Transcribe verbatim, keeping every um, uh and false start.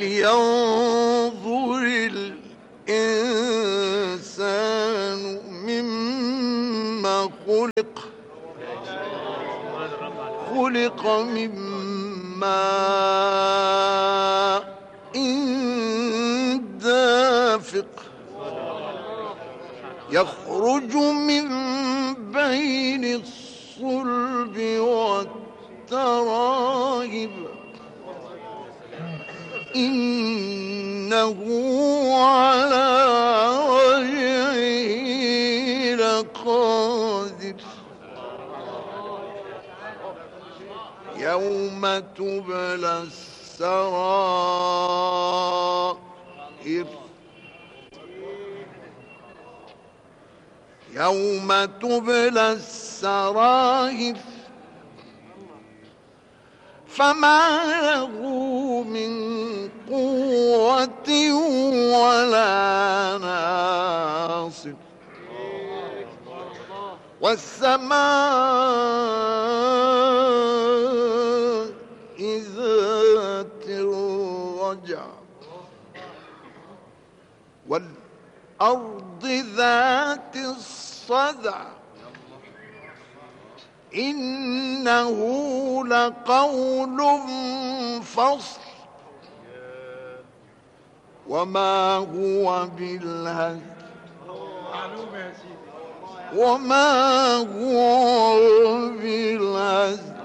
فلينظر الإنسان مما خلق خلق من ماء دافق يخرج من بين الصلب والترائب إنه على رجعه لقادر يوم تبلى السرائر يوم تبلى السرائر فما له من قوة ولا ناصر والسماء ذات الرجع والأرض ذات الصدع إنه لقول فصل وما هو بالهزل وما هو بالهزل